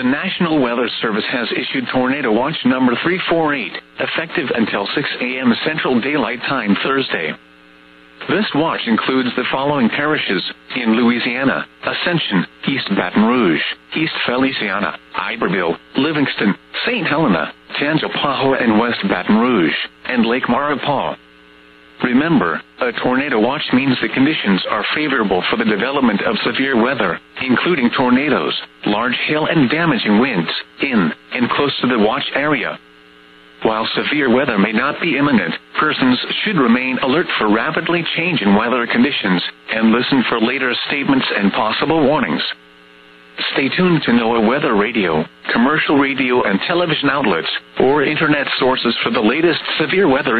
The National Weather Service has issued Tornado Watch number 348, effective until 6 a.m. Central Daylight Time Thursday. This watch includes the following parishes in Louisiana: Ascension, East Baton Rouge, East Feliciana, Iberville, Livingston, St. Helena, Tangipahoa and West Baton Rouge, and Lake Maurepas. Remember, a tornado watch means the conditions are favorable for the development of severe weather, including tornadoes, large hail and damaging winds, in and close to the watch area. While severe weather may not be imminent, persons should remain alert for rapidly changing weather conditions and listen for later statements and possible warnings. Stay tuned to NOAA Weather Radio, commercial radio and television outlets, or internet sources for the latest severe weather